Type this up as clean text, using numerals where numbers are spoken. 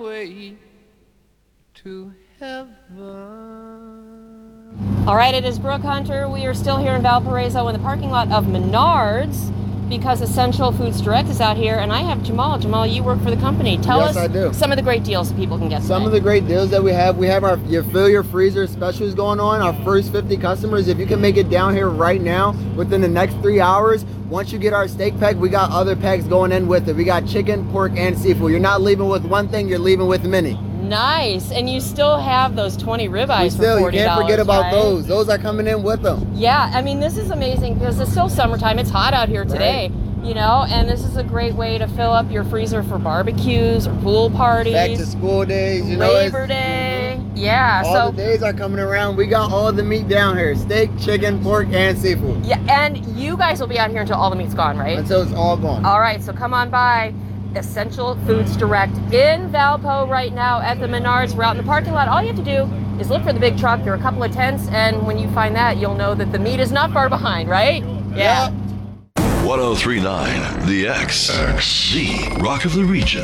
way to heaven. All right, it is Brooke Hunter. We are still here in Valparaiso in the parking lot of Menards because Essential Foods Direct is out here, and I have Jamal. Jamal, you work for the company. Tell Yes, I us do. some of the great deals that people can get Some today. of the great deals that we have our fill your freezer specials going on. Our first 50 customers, if you can make it down here right now within the next 3 hours, once you get our steak pack, we got other packs going in with it. We got chicken, pork, and seafood. You're not leaving with one thing, you're leaving with many. Nice. And you still have those 20 ribeyes Still, for $40, you can't forget about right? those. Those are coming in with them. Yeah, I mean, this is amazing because it's still summertime. It's hot out here today, you know, and this is a great way to fill up your freezer for barbecues or pool parties. Back to school days, you know. Labor Day. Yeah, All so the days are coming around. We got all the meat down here. Steak, chicken, pork, and seafood. yeah, and you guys will be out here until all the meat's gone, right? Until it's all gone. All right, so come on by Essential Foods Direct in Valpo right now at the Menards. We're out in the parking lot. All you have to do is look for the big truck. There are a couple of tents, and when you find that, you'll know that the meat is not far behind, right? Yeah. 1039 The X, the Rock of the Region.